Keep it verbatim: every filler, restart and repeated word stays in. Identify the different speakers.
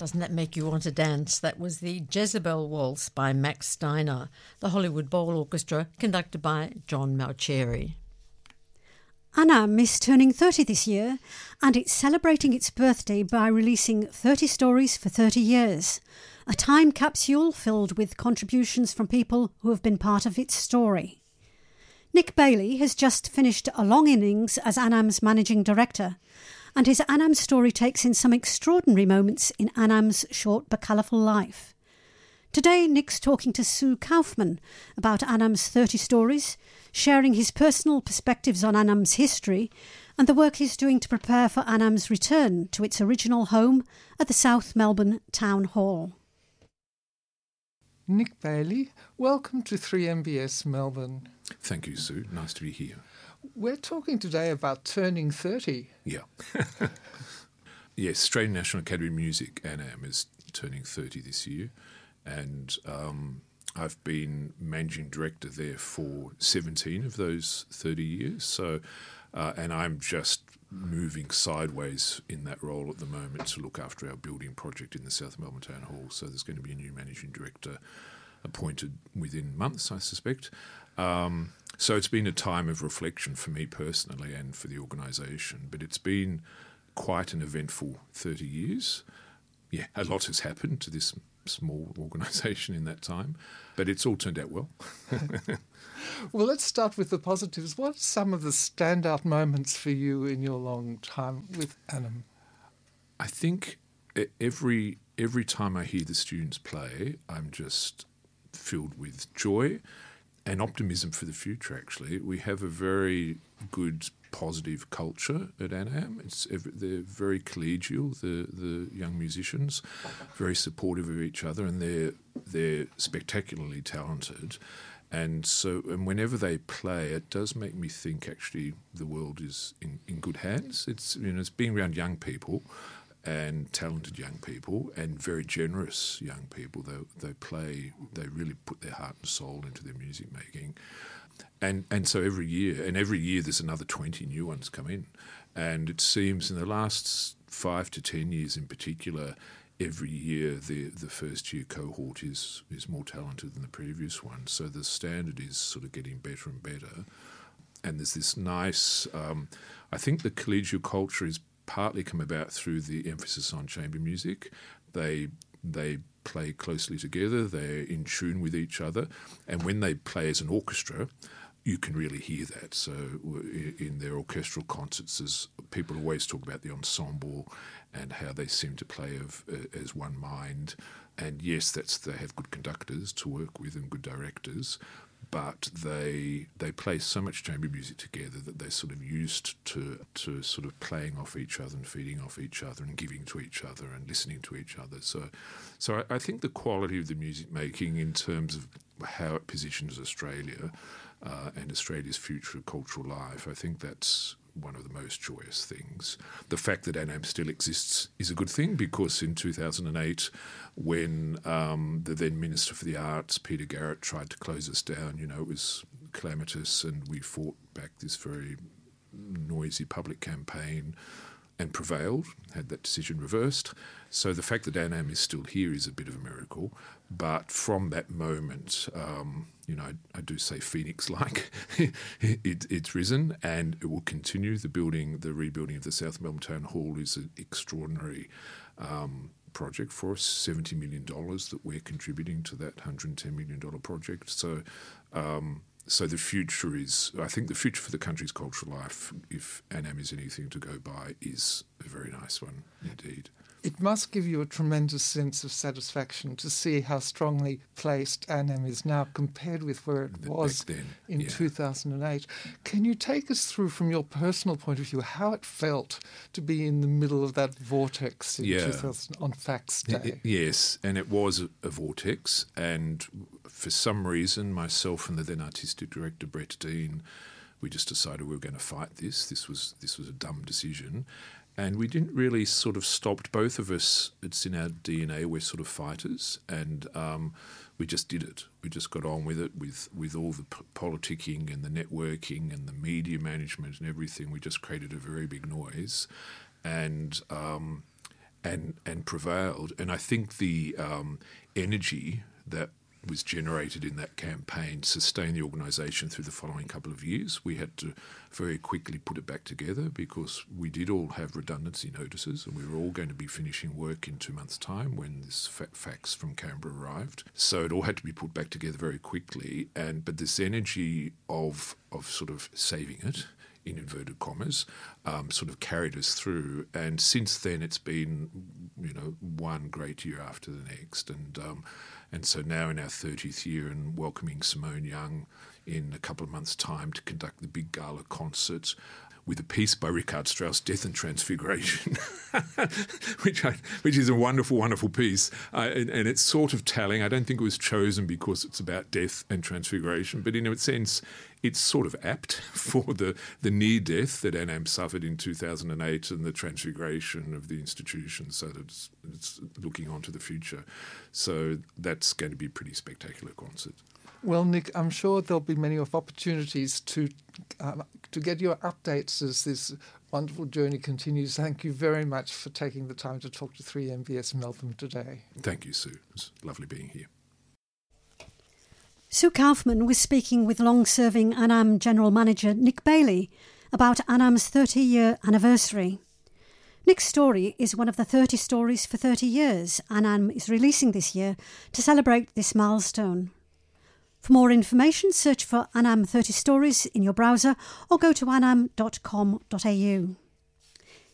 Speaker 1: Doesn't that make you want to dance? That was the Jezebel Waltz by Max Steiner, the Hollywood Bowl Orchestra, conducted by John Mauceri.
Speaker 2: Anam is turning thirty this year, and it's celebrating its birthday by releasing thirty Stories for thirty years, a time capsule filled with contributions from people who have been part of its story. Nick Bailey has just finished a long innings as Anam's managing director, and his Anam story takes in some extraordinary moments in Anam's short but colourful life. Today, Nick's talking to Sue Kaufman about Anam's thirty Stories, sharing his personal perspectives on Anam's history and the work he's doing to prepare for Anam's return to its original home at the South Melbourne Town Hall.
Speaker 3: Nick Bailey, welcome to three M B S Melbourne.
Speaker 4: Thank you, Sue. Nice to be here.
Speaker 3: We're talking today about turning thirty.
Speaker 4: Yeah. Yes, Australian National Academy of Music, Anam, is turning thirty this year. And um, I've been managing director there for seventeen of those thirty years. So, uh, and I'm just moving sideways in that role at the moment to look after our building project in the South Melbourne Town Hall. So there's going to be a new managing director appointed within months, I suspect. Um, so it's been a time of reflection for me personally and for the organisation. But it's been quite an eventful thirty years. Yeah, a lot has happened to this small organisation in that time, but it's all turned out well.
Speaker 3: Well, let's start with the positives. What are some of the standout moments for you in your long time with Anam?
Speaker 4: I think every every time I hear the students play, I'm just filled with joy and optimism for the future, actually. We have a very good, positive culture at Anam. It's, they're very collegial, the, the young musicians, very supportive of each other, and they're they're spectacularly talented. And so, and whenever they play, it does make me think actually the world is in, in good hands. It's, you know, it's being around young people and talented young people and very generous young people. They they play, they really put their heart and soul into their music making. And and so every year, and every year there's another twenty new ones come in. And it seems in the last five to ten years in particular, every year the, the first year cohort is, is more talented than the previous one. So the standard is sort of getting better and better. And there's this nice, um, I think the collegial culture is partly come about through the emphasis on chamber music. They they play closely together, they're in tune with each other, and when they play as an orchestra, you can really hear that. So in their orchestral concerts, as people always talk about the ensemble and how they seem to play of, uh, as one mind. And yes, that's they have good conductors to work with and good directors, but they they play so much chamber music together that they're sort of used to to sort of playing off each other and feeding off each other and giving to each other and listening to each other. So, so I, I think the quality of the music making in terms of how it positions Australia uh, and Australia's future cultural life, I think that's one of the most joyous things. The fact that Anam still exists is a good thing, because in two thousand eight, when um, the then Minister for the Arts, Peter Garrett, tried to close us down, you know, it was calamitous, and we fought back this very noisy public campaign and prevailed, had that decision reversed. So the fact that Anam is still here is a bit of a miracle. But from that moment, um, you know, I, I do say phoenix-like, it, it's risen, and it will continue. The building, the rebuilding of the South Melbourne Town Hall is an extraordinary um, project for us, seventy million dollars that we're contributing to that one hundred ten million dollars project. So um, so the future is, I think the future for the country's cultural life, if Anam is anything to go by, is a very nice one indeed.
Speaker 3: It must give you a tremendous sense of satisfaction to see how strongly placed Anam is now compared with where it was
Speaker 4: then,
Speaker 3: in
Speaker 4: yeah.
Speaker 3: two thousand eight. Can you take us through, from your personal point of view, how it felt to be in the middle of that vortex in
Speaker 4: yeah.
Speaker 3: two thousand on Fax Day?
Speaker 4: It, it, yes, and it was a, a vortex, and for some reason, myself and the then artistic director, Brett Dean, we just decided we were going to fight this. This was this was a dumb decision. And we didn't really sort of stopped, both of us, it's in our D N A, we're sort of fighters, and um, we just did it. We just got on with it, with, with all the p- politicking and the networking and the media management and everything. We just created a very big noise. And um, and and prevailed. And I think the um, energy that was generated in that campaign sustained the organisation through the following couple of years. We had to very quickly put it back together because we did all have redundancy notices and we were all going to be finishing work in two months' time when this fa- fax from Canberra arrived. So it all had to be put back together very quickly. And but this energy of of sort of saving it, in inverted commas, um, sort of carried us through. And since then, it's been, you know, one great year after the next. And um, and so now in our thirtieth year and welcoming Simone Young in a couple of months' time to conduct the big gala concerts with a piece by Richard Strauss, Death and Transfiguration, which I, which is a wonderful, wonderful piece. Uh, and, and it's sort of telling. I don't think it was chosen because it's about death and transfiguration, but in a sense, it's sort of apt for the, the near death that Anam suffered in two thousand eight and the transfiguration of the institution, so that it's, it's looking on to the future. So that's going to be a pretty spectacular concert.
Speaker 3: Well, Nick, I'm sure there'll be many of opportunities to uh, to get your updates as this wonderful journey continues. Thank you very much for taking the time to talk to three M B S Melbourne today.
Speaker 4: Thank you, Sue. It's lovely being here.
Speaker 2: Sue Kaufman was speaking with long-serving Anam General Manager Nick Bailey about Anam's thirty-year anniversary. Nick's story is one of the thirty stories for thirty years Anam is releasing this year to celebrate this milestone. For more information, search for Anam thirty Stories in your browser or go to anam dot com dot a u.